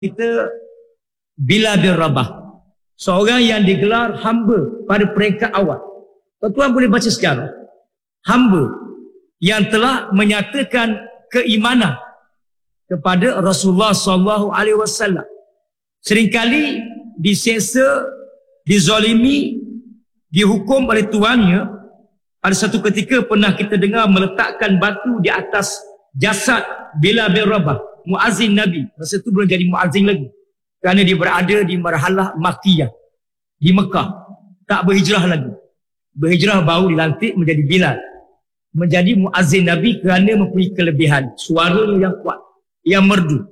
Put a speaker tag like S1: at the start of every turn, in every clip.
S1: kita Bilal bin Rabah, seorang yang digelar hamba pada peringkat awal. Tuan-tuan boleh baca sekarang, hamba yang telah menyatakan keimanan kepada Rasulullah SAW. Seringkali diseksa, dizalimi, dihukum oleh tuannya. Pada satu ketika pernah kita dengar meletakkan batu di atas jasad Bilal bin Rabah, muazzin Nabi. Masa itu belum jadi muazzin lagi, kerana dia berada di marhalah Makkiyah, di Mekah, tak berhijrah lagi. Berhijrah baru dilantik menjadi Bilal, menjadi muazzin Nabi kerana mempunyai kelebihan suaranya yang kuat, yang merdu.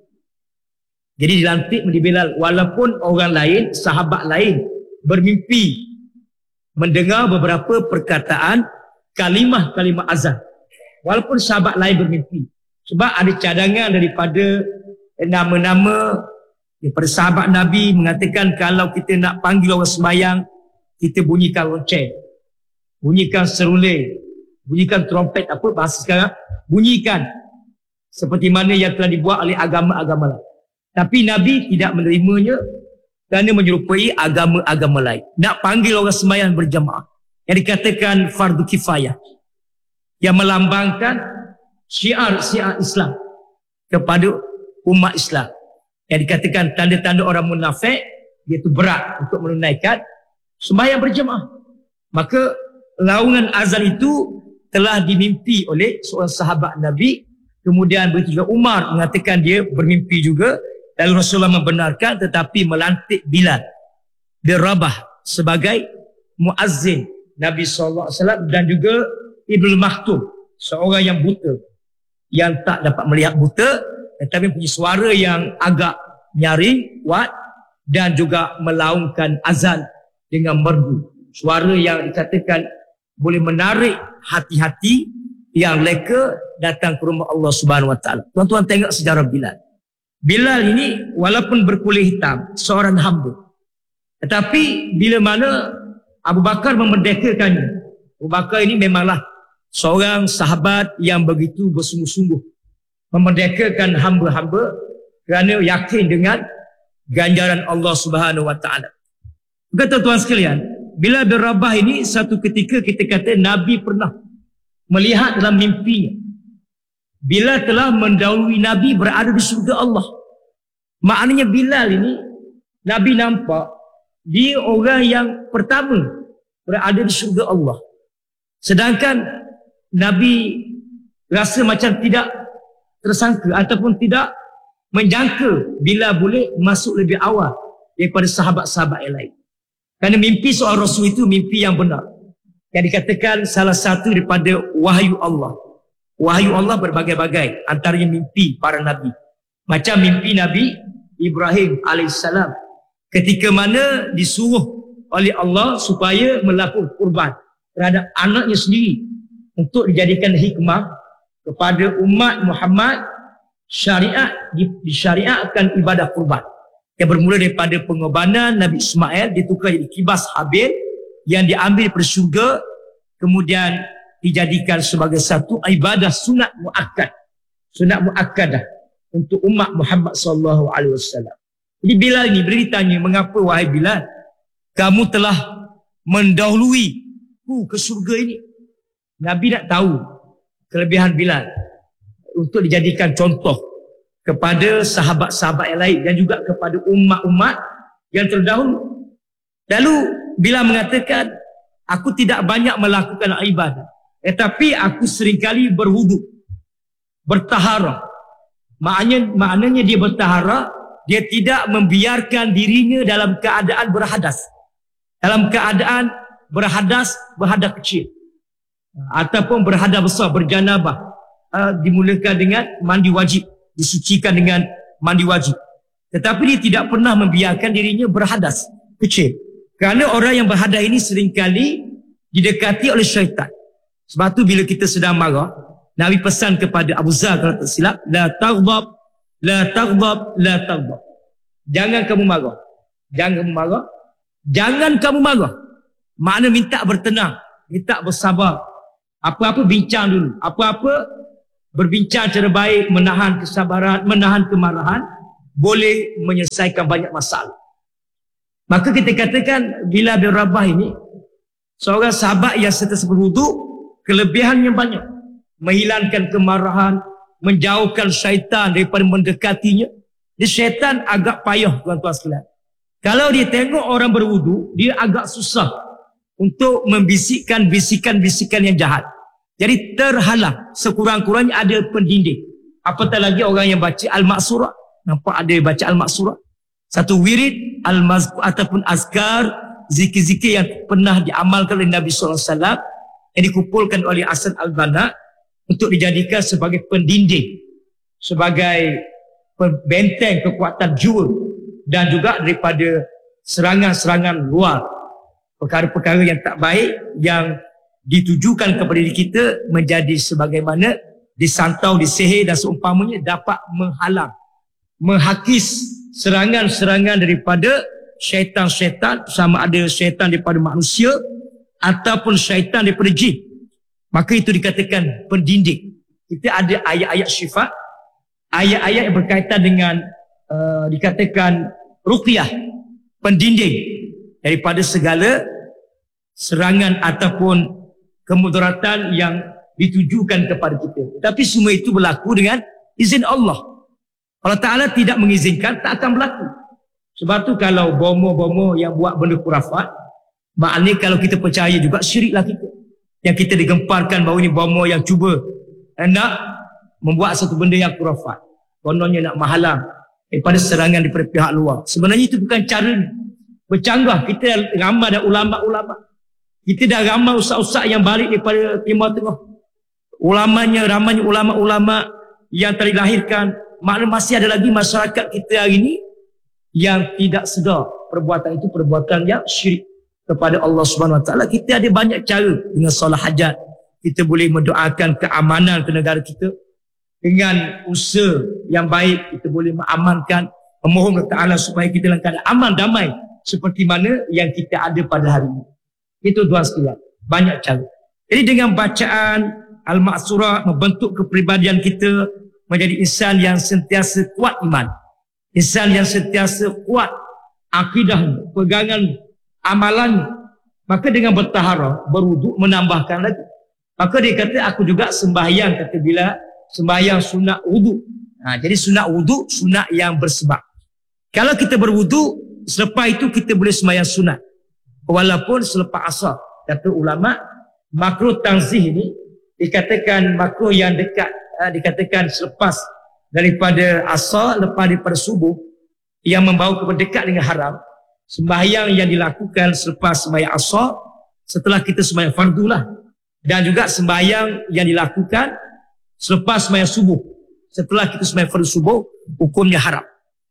S1: Jadi dilantik menjadi Bilal, walaupun orang lain, sahabat lain bermimpi mendengar beberapa perkataan kalimah-kalimah azan, walaupun sahabat lain bermimpi. Sebab ada cadangan daripada nama-nama daripada sahabat Nabi mengatakan kalau kita nak panggil orang sembahyang, kita bunyikan lonceng, bunyikan seruling, bunyikan trompet, apa bahasa sekarang, bunyikan seperti mana yang telah dibuat oleh agama-agama lain. Tapi Nabi tidak menerimanya kerana menyerupai agama-agama lain. Nak panggil orang sembahyang berjamaah yang dikatakan fardu kifayah, yang melambangkan syiar-syiar Islam kepada umat Islam, yang dikatakan tanda-tanda orang munafik, iaitu berat untuk menunaikan sembahyang berjamaah. Maka laungan azan itu telah dimimpi oleh seorang sahabat Nabi. Kemudian begitu juga Umar mengatakan dia bermimpi juga. Lalu Rasulullah membenarkan, tetapi melantik Bilal bin Rabah sebagai muazzin Nabi SAW, dan juga Ibnu Maktum, seorang yang buta, yang tak dapat melihat buta, tetapi punya suara yang agak nyaring, kuat, dan juga melaungkan azan dengan merdu. Suara yang dikatakan boleh menarik hati-hati yang leka datang ke rumah Allah Subhanahu Wa Taala. Tuan-tuan tengok sejarah Bilal. Bilal ini walaupun berkulit hitam, seorang hamba, tetapi bila mana Abu Bakar memerdekakannya, Abu Bakar ini memanglah seorang sahabat yang begitu bersungguh-sungguh memerdekakan hamba-hamba kerana yakin dengan ganjaran Allah Subhanahu Wa Taala. Tuan-tuan sekalian, Bilal bin Rabah ini satu ketika kita kata Nabi pernah melihat dalam mimpinya Bilal telah mendahului Nabi berada di surga Allah. Maknanya Bilal ini Nabi nampak dia orang yang pertama berada di surga Allah. Sedangkan Nabi rasa macam tidak tersangka ataupun tidak menjangka Bilal boleh masuk lebih awal daripada sahabat-sahabat yang lain. Kerana mimpi seorang Rasul itu mimpi yang benar, yang dikatakan salah satu daripada wahyu Allah. Wahyu Allah berbagai-bagai, antaranya mimpi para Nabi. Macam mimpi Nabi Ibrahim AS ketika mana disuruh oleh Allah supaya melakukan kurban terhadap anaknya sendiri untuk dijadikan hikmah kepada umat Muhammad. Disyariatkan ibadah kurban yang bermula daripada pengorbanan Nabi Ismail, ditukar jadi kibas Habil yang diambil dari syurga, kemudian dijadikan sebagai satu ibadah sunat muakkadah untuk umat Muhammad SAW. Jadi Bilal ini beritanya, mengapa wahai Bilal, kamu telah mendahului ke surga ini? Nabi nak tahu kelebihan Bilal untuk dijadikan contoh kepada sahabat-sahabat yang lain dan juga kepada umat-umat yang terdahulu. Lalu Bilal mengatakan, aku tidak banyak melakukan ibadah, tetapi aku seringkali berwuduk, bertaharah. Maknanya dia bertaharah, dia tidak membiarkan dirinya dalam keadaan berhadas. Dalam keadaan berhadas kecil, ataupun berhadas besar, berjanabah, dimulakan dengan mandi wajib, disucikan dengan mandi wajib. Tetapi dia tidak pernah membiarkan dirinya berhadas kecil. Kerana orang yang berhadas ini seringkali didekati oleh syaitan. Sebab tu bila kita sedang marah, Nabi pesan kepada Abu Zar kalau tak silap, la taghdab, la taghdab, la taghdab. Jangan kamu marah. Jangan kamu marah. Jangan kamu marah. Makna minta bertenang, minta bersabar. Apa-apa bincang dulu. Apa-apa berbincang cara baik, menahan kesabaran, menahan kemarahan. boleh menyelesaikan banyak masalah. Maka kita katakan Bilal bin Rabah ini seorang sahabat yang sentiasa berwuduk, kelebihannya banyak. Menghilangkan kemarahan, menjauhkan syaitan daripada mendekatinya. Jadi syaitan agak payah, tuan-tuan sekalian. Kalau dia tengok orang berwuduk, dia agak susah untuk membisikkan bisikan-bisikan yang jahat. Jadi terhalang. Sekurang-kurangnya ada pendinding. Apatah lagi orang yang baca Al-Ma'surah. Nampak ada yang baca Al-Ma'surah. Satu wirid Al-Mazkur ataupun azkar, zikir-zikir yang pernah diamalkan oleh Nabi SAW, yang dikumpulkan oleh Hasan Al-Banna untuk dijadikan sebagai pendinding, sebagai benteng kekuatan jiwa, dan juga daripada serangan-serangan luar, perkara-perkara yang tak baik yang ditujukan kepada diri kita menjadi sebagaimana disantau, disihir dan seumpamanya, dapat menghalang, menghakis serangan-serangan daripada syaitan-syaitan, sama ada syaitan daripada manusia ataupun syaitan daripada jin. Maka itu dikatakan pendinding. Kita ada ayat-ayat syifa, ayat-ayat yang berkaitan dengan dikatakan ruqyah, pendinding daripada segala serangan ataupun kemudaratan yang ditujukan kepada kita. Tapi semua itu berlaku dengan izin Allah. Allah Ta'ala tidak mengizinkan, tak akan berlaku. Sebab tu kalau bomo-bomo yang buat benda kurafat, maknanya kalau kita percaya juga, syiriklah kita. Yang kita digemparkan bahawa ini bomo yang cuba nak membuat satu benda yang kurafat. Kononnya nak menghalang daripada serangan daripada pihak luar. Sebenarnya itu bukan cara bercanggah. Kita ramai dah ulama'-ulama'. Kita dah ramai ustaz-ustaz yang balik daripada Timur Tengah. Ulamanya, ramainya ulama'-ulama' yang telah dilahirkan. Maknanya masih ada lagi masyarakat kita hari ini yang tidak sedar perbuatan itu perbuatan yang syirik kepada Allah Subhanahu Wa Taala. Kita ada banyak cara dengan solat hajat. Kita boleh mendoakan keamanan ke negara kita. Dengan usaha yang baik, kita boleh mengamankan, memohon kepada Allah supaya kita dalam keadaan aman, damai seperti mana yang kita ada pada hari ini. Itu tuan sekalian, banyak cara. Jadi dengan bacaan Al-Ma'surah membentuk kepribadian kita menjadi insan yang sentiasa kuat iman, insan yang sentiasa kuat akidah, pegangan amalan. Maka dengan bertaharah, berwuduk, menambahkan lagi. Maka dia kata, aku juga sembahyang, kata bila sembahyang sunat wuduk. Jadi sunat wuduk, sunat yang bersebab. Kalau kita berwuduk, selepas itu kita boleh sembahyang sunat, walaupun selepas asar. Kata ulama, makruh tanzih ini dikatakan makruh yang dekat, dikatakan selepas daripada asar, lepas daripada subuh, yang membawa kepada dekat dengan haram. Sembahyang yang dilakukan selepas sembahyang asar, setelah kita sembahyang fardu lah, dan juga sembahyang yang dilakukan selepas sembahyang subuh, setelah kita sembahyang fardu subuh, hukumnya haram.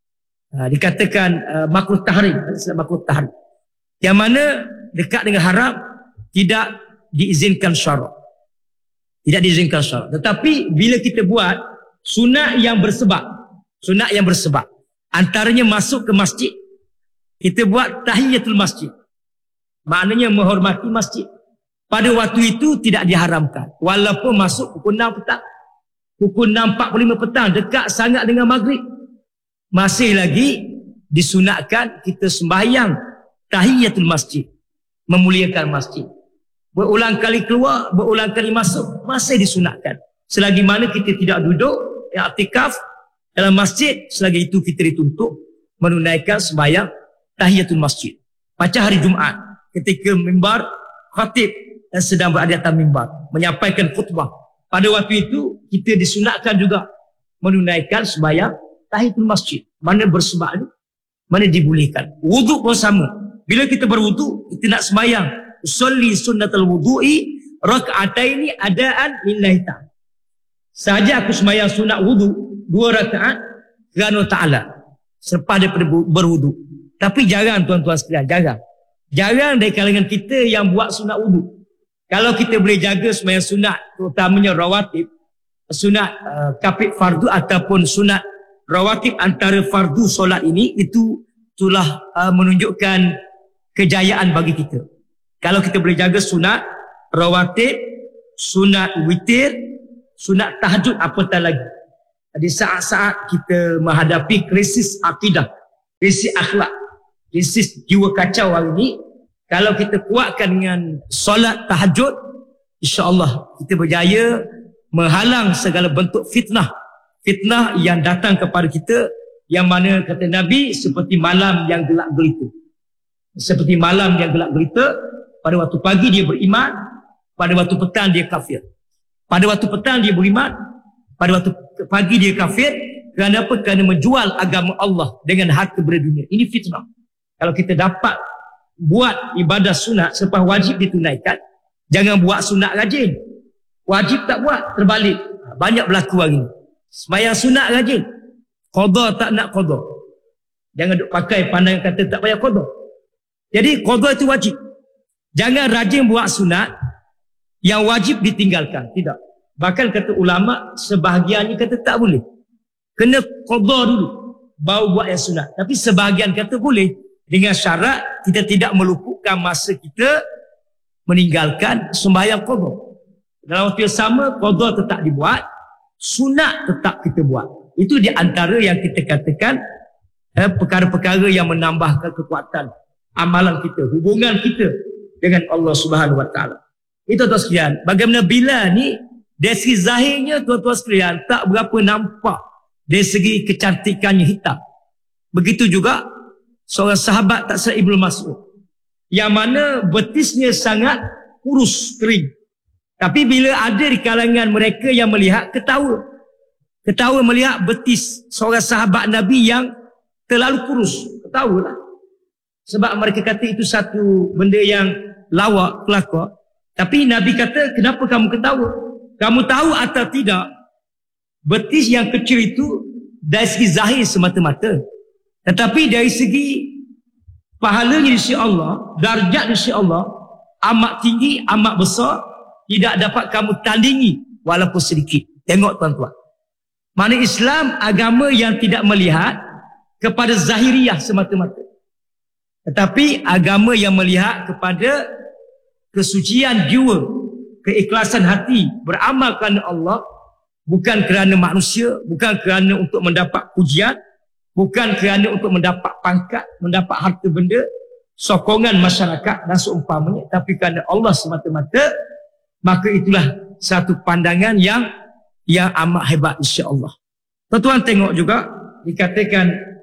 S1: Dikatakan makruh tahrim, makruh tahrim, yang mana dekat dengan haram, tidak diizinkan syarak. Tidak diizinkan syarak. Tetapi bila kita buat sunat yang bersebab, sunat yang bersebab, antaranya masuk ke masjid, kita buat tahiyatul masjid, maknanya menghormati masjid. Pada waktu itu tidak diharamkan, walaupun masuk pukul 6 petang, pukul 6.45 petang, dekat sangat dengan maghrib, masih lagi disunatkan kita sembahyang tahiyatul masjid, memuliakan masjid. Berulang kali keluar, berulang kali masuk, masih disunatkan. Selagi mana kita tidak duduk i'tikaf dalam masjid, selagi itu kita dituntut menunaikan sembahyang tahiyatul masjid. Macam hari Jumaat, ketika mimbar khatib dan sedang berada di atas mimbar menyampaikan khutbah, pada waktu itu kita disunatkan juga menunaikan sembahyang tahiyatul masjid. Mana bersebab ni, mana dibolehkan. Wuduk pun sama. Bila kita berwuduk, kita nak sembahyang usolli sunnatul wudu'i raka'ataini adaan lillahi ta'ala. Saja aku sembahyang sunat wudu 2 rakaat kerana Ta'ala selepas daripada berwuduk. Tapi jarang tuan-tuan sekalian, jarang dari kalangan kita yang buat sunat wudu. Kalau kita boleh jaga sembahyang sunat, terutamanya rawatib, sunat kapit fardu ataupun sunat rawatib antara fardu solat ini, itu itulah menunjukkan kejayaan bagi kita. Kalau kita boleh jaga sunat rawatib, sunat witir, sunat tahajud, apatah lagi. di saat-saat kita menghadapi krisis akidah, krisis akhlak, krisis jiwa kacau hari ini, kalau kita kuatkan dengan solat tahajud, insya-Allah kita berjaya menghalang segala bentuk fitnah yang datang kepada kita, yang mana kata Nabi seperti malam yang gelap gelita. Seperti malam yang gelap gelita, pada waktu pagi dia beriman, pada waktu petang dia kafir. Pada waktu petang dia beriman, pada waktu pagi dia kafir. Kerana apa? Kerana menjual agama Allah dengan harta benda dunia. Ini fitnah. Kalau kita dapat buat ibadah sunat selepas wajib ditunaikan, jangan buat sunat rajin. Wajib tak buat, terbalik. Banyak berlaku hari ini. Sembahyang sunat rajin, qada tak nak qada. Jangan duk pakai pandangan kata tak payah qada. Jadi qada itu wajib. Jangan rajin buat sunat yang wajib ditinggalkan. Tidak. Bahkan kata ulama, sebahagiannya kata tak boleh. Kena qada dulu, baru buat yang sunat. Tapi sebahagian kata boleh, dengan syarat kita tidak meluputkan masa kita meninggalkan sembahyang qada. Dalam waktu yang sama, qada tetap dibuat, sunat tetap kita buat. Itu di antara yang kita katakan perkara-perkara yang menambahkan kekuatan amalan kita, hubungan kita dengan Allah Subhanahu Wa Taala. Itu tuan-tuan sekalian, bagaimana Bilal ni dari segi zahirnya tuan-tuan sekalian tak berapa nampak dari segi kecantikannya hitam. Begitu juga seorang sahabat tak salah Ibnu Mas'ud, yang mana betisnya sangat kurus, kering. Tapi bila ada di kalangan mereka yang melihat, ketawa melihat betis seorang sahabat Nabi yang terlalu kurus, ketawalah. Sebab mereka kata itu satu benda yang lawak, kelakar. Tapi Nabi kata, kenapa kamu ketawa? Kamu tahu atau tidak, betis yang kecil itu dari segi zahir semata-mata, tetapi dari segi pahalanya di sisi Allah, darjat di sisi Allah amat tinggi, amat besar, tidak dapat kamu tandingi walaupun sedikit. Tengok tuan-tuan, mana Islam agama yang tidak melihat kepada zahiriah semata-mata, tetapi agama yang melihat kepada kesucian jiwa, keikhlasan hati, beramal kerana Allah, bukan kerana manusia, bukan kerana untuk mendapat pujian, bukan kerana untuk mendapat pangkat, mendapat harta benda, sokongan masyarakat dan seumpamanya, tapi kerana Allah semata-mata. Maka itulah satu pandangan yang amat hebat, insya-Allah. Tuan-tuan tengok juga dikatakan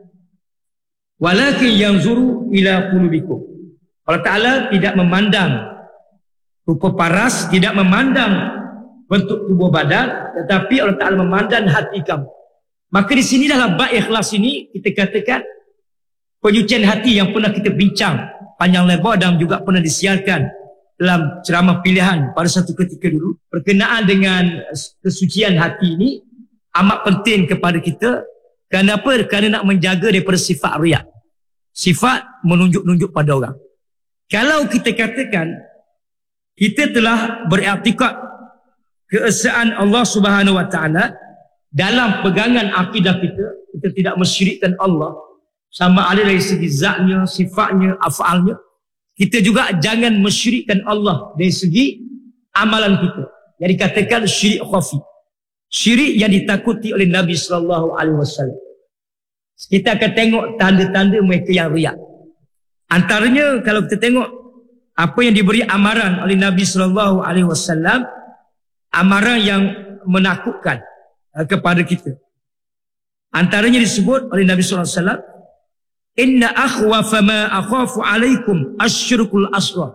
S1: walakin yanzuru ila qulubikum. Allah Taala tidak memandang rupa paras, tidak memandang bentuk tubuh badan, tetapi Allah Taala memandang hati kamu. Maka di sini dalam bab ikhlas ini kita katakan penyucian hati yang pernah kita bincang panjang lebar dan juga pernah disiarkan dalam ceramah pilihan pada satu ketika dulu, berkenaan dengan kesucian hati ini amat penting kepada kita. Kerana apa? Kerana nak menjaga daripada sifat riak, sifat menunjuk-nunjuk pada orang. Kalau kita katakan kita telah beriktikad keesaan Allah Subhanahu Wa Taala dalam pegangan akidah kita, kita tidak mensyirikkan Allah, sama ada dari segi zatnya, sifatnya, af'alnya. Kita juga jangan mensyirikkan Allah dari segi amalan kita, yang dikatakan syirik khafi, syirik yang ditakuti oleh Nabi SAW. Kita akan tengok tanda-tanda mereka yang riak. Antaranya kalau kita tengok apa yang diberi amaran oleh Nabi SAW, amaran yang menakutkan kepada kita. Antaranya disebut oleh Nabi SAW, inna akhwafa ma akhafu alaikum asyirkul asghar.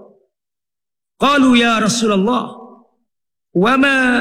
S1: Qalu ya Rasulullah wa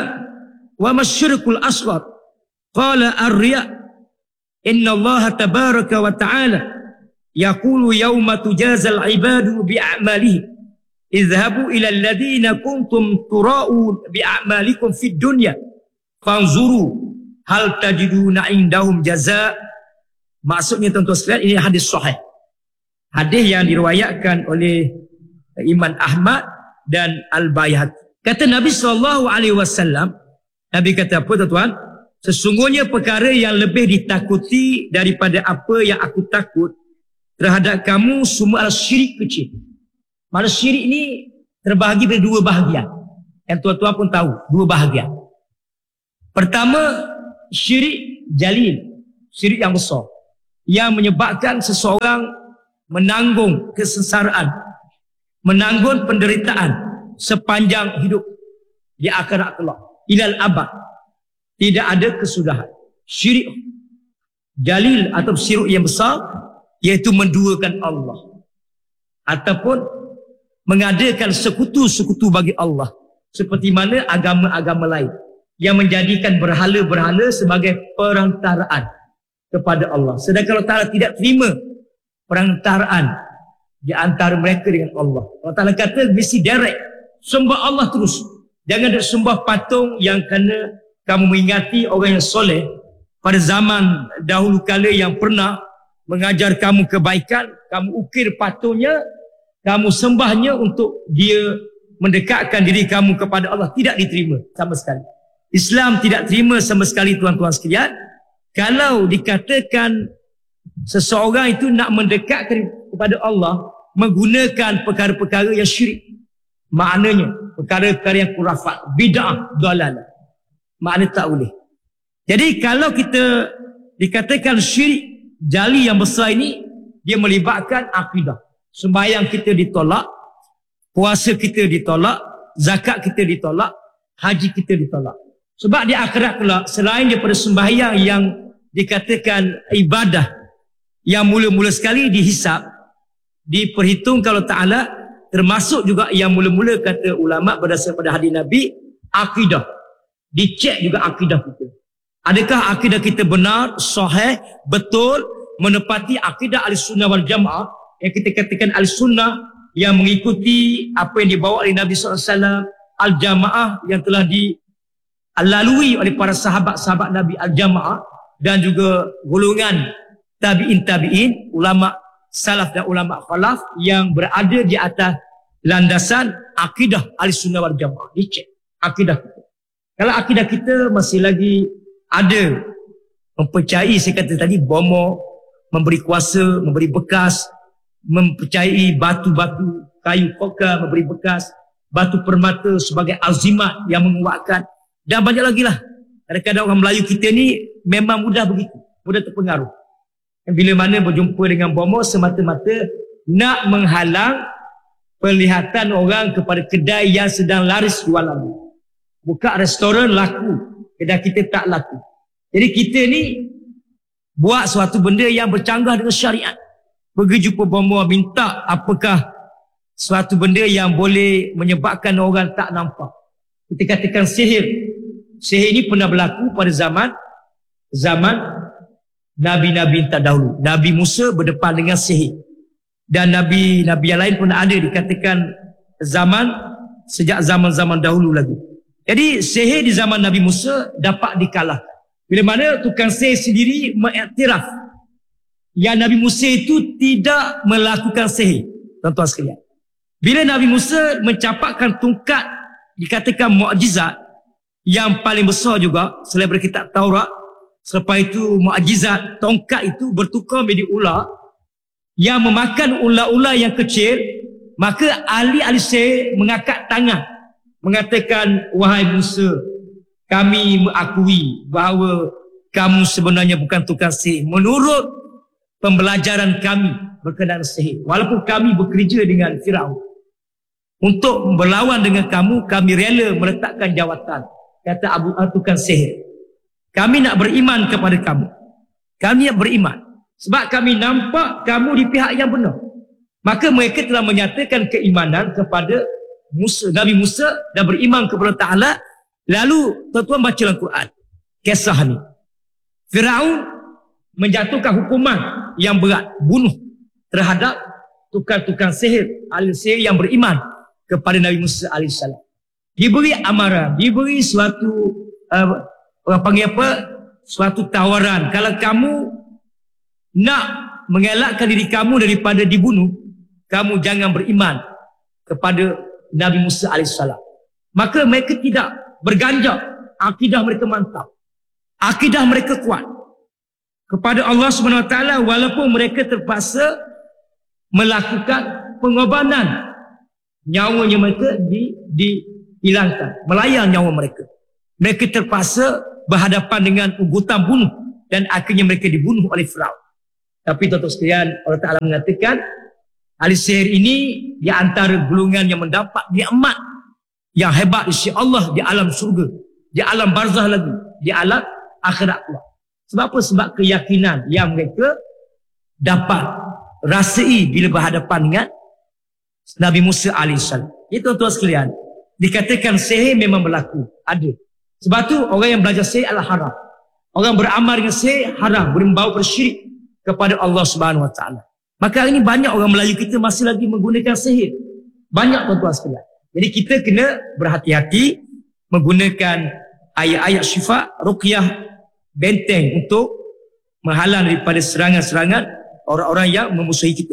S1: ma asyirkul asghar? Qala ar-riya. Inna Allah tabaraka wa ta'ala yaqulu yawma tujazal ibadu bi'a'malihim idhabu ila alladhina kuntum tura'u bi'a'malikum fid dunya fanzuru hal tajiduna indahum jaza'. Maksudnya tuan-tuan sekalian, ini hadis sahih, hadis yang diriwayatkan oleh Imam Ahmad dan Al-Baihaqi. Kata Nabi SAW, Nabi kata apa tuan-tuan? Sesungguhnya perkara yang lebih ditakuti daripada apa yang aku takut terhadap kamu semua adalah syirik kecil. Mana syirik ni terbahagi pada dua bahagian, yang tuan-tuan pun tahu, dua bahagian. Pertama, syirik jalil, syirik yang besar, yang menyebabkan seseorang menanggung kesengsaraan, menanggung penderitaan sepanjang hidup di akhirat kelak, ilal abad, tidak ada kesudahan. Syirik jalil atau syirik yang besar, iaitu menduakan Allah ataupun mengadakan sekutu-sekutu bagi Allah, seperti mana agama-agama lain yang menjadikan berhala-berhala sebagai perantaraan kepada Allah. Sedangkan Allah Ta'ala tidak terima perantaraan di antara mereka dengan Allah. Allah Ta'ala kata mesti direct, sembah Allah terus. Jangan ada sembah patung, yang kerana kamu mengingati orang yang soleh pada zaman dahulu kala yang pernah mengajar kamu kebaikan, kamu ukir patungnya, kamu sembahnya untuk dia mendekatkan diri kamu kepada Allah. Tidak diterima sama sekali. Islam tidak terima sama sekali, tuan-tuan sekalian, kalau dikatakan seseorang itu nak mendekatkan kepada Allah menggunakan perkara-perkara yang syirik. Maknanya perkara-perkara yang kurafat, bid'ah, dalalah. Makna tak boleh. Jadi kalau kita dikatakan syirik jali yang besar ini, dia melibatkan akidah. Sembahyang kita ditolak, puasa kita ditolak, zakat kita ditolak, haji kita ditolak. Sebab di akhirat kelak, selain daripada sembahyang yang dikatakan ibadah yang mula-mula sekali dihisap, diperhitung kalau Ta'ala, termasuk juga yang mula-mula kata ulama berdasarkan pada hadis Nabi, akidah. Dicek juga akidah kita. Adakah akidah kita benar, sahih, betul, menepati akidah Ahlussunnah wal Jamaah, yang kita katakan Ahlussunnah yang mengikuti apa yang dibawa oleh Nabi SAW, Al-Jamaah yang telah dilalui oleh para sahabat-sahabat Nabi, Al-Jamaah, dan juga golongan tabi'in, ulama salaf dan ulama khalaf yang berada di atas landasan akidah Ahlussunnah wal Jamaah. Dicek akidah kita. Kalau akidah kita masih lagi ada mempercayai, saya kata tadi, bomo, memberi kuasa, memberi bekas, mempercayai batu-batu, kayu kokar memberi bekas, batu permata sebagai azimat yang menguatkan, dan banyak lagi lah. Kadang-kadang orang Melayu kita ni memang mudah begitu, mudah terpengaruh. Dan bila mana berjumpa dengan bomo, semata-mata nak menghalang penglihatan orang kepada kedai yang sedang laris jualan. Buka restoran laku, kedai kita tak laku. Jadi kita ni buat suatu benda yang bercanggah dengan syariat. Pergi jumpa bomo, minta apakah suatu benda yang boleh menyebabkan orang tak nampak. Kita katakan sihir. Sihir ini pernah berlaku pada zaman Nabi-Nabi terdahulu. Nabi Musa berdepan dengan sihir. Dan Nabi-Nabi yang lain pun ada, dikatakan sejak zaman-zaman dahulu lagi. Jadi sihir di zaman Nabi Musa dapat dikalahkan. Bila mana tukang sihir sendiri mengiktiraf yang Nabi Musa itu tidak melakukan sihir, tuan-tuan sekalian. Bila Nabi Musa mencapakkan tongkat, dikatakan mukjizat yang paling besar juga selain daripada kitab Taurat. Selepas itu mukjizat tongkat itu bertukar menjadi ular yang memakan ular-ular yang kecil. Maka ahli-ahli sihir mengangkat tangan, mengatakan, wahai Musa, kami mengakui bahawa kamu sebenarnya bukan tukang sihir menurut pembelajaran kami berkenaan sihir. Walaupun kami bekerja dengan Firaun untuk berlawan dengan kamu, kami rela meletakkan jawatan. Kata Abu tukang sihir, kami nak beriman kepada kamu. Kami nak beriman sebab kami nampak kamu di pihak yang benar. Maka mereka telah menyatakan keimanan kepada Musa, Nabi Musa, dan beriman kepada Ta'ala. Lalu tuan-tuan baca dalam Quran kisah ni, Firaun menjatuhkan hukuman yang berat, bunuh terhadap tukang-tukang sihir, ahli sihir yang beriman kepada Nabi Musa AS. Diberi amaran, diberi suatu orang panggil apa, suatu tawaran, kalau kamu nak mengelakkan diri kamu daripada dibunuh, kamu jangan beriman kepada Nabi Musa AS. Maka mereka tidak berganjak, akidah mereka mantap, akidah mereka kuat kepada Allah SWT, walaupun mereka terpaksa melakukan pengorbanan, nyawanya mereka dihilangkan, melayang nyawa mereka. Mereka terpaksa berhadapan dengan ugutan bunuh dan akhirnya mereka dibunuh oleh Firaun. Tapi tuan-tuan sekalian, Allah Ta'ala mengatakan ahli sihir ini di antara golongan yang mendapat nikmat yang hebat di sisi Allah di alam surga, di alam barzah lagi, di alam akhirat pula. Sebab apa? Sebab keyakinan yang mereka dapat rasai bila berhadapan dengan Nabi Musa AS. Itu tuan-tuan sekalian, dikatakan sihir memang berlaku, ada. Sebab tu orang yang belajar sihir adalah haram. Orang beramal dengan sihir haram, boleh membawa bersyirik kepada Allah Subhanahu Wa Taala. Maka hari ini banyak orang Melayu kita masih lagi menggunakan sihir. Banyak tuan-tuan sekalian. Jadi kita kena berhati-hati menggunakan ayat-ayat syifa, ruqyah, benteng untuk menghalang daripada serangan-serangan orang-orang yang memusuhi kita.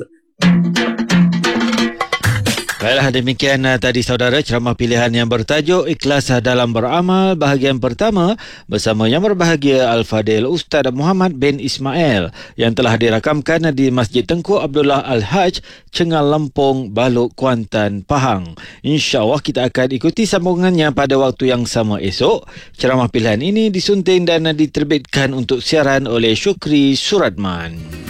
S2: Baiklah, demikian tadi saudara ceramah pilihan yang bertajuk Ikhlas dalam Beramal bahagian pertama bersama Yang Berbahagia Al-Fadil Ustaz Muhammad bin Ismail yang telah dirakamkan di Masjid Tengku Abdullah Al-Haj, Cengal Lempung, Balok, Kuantan, Pahang. InsyaAllah kita akan ikuti sambungannya pada waktu yang sama esok. Ceramah pilihan ini disunting dan diterbitkan untuk siaran oleh Syukri Suratman.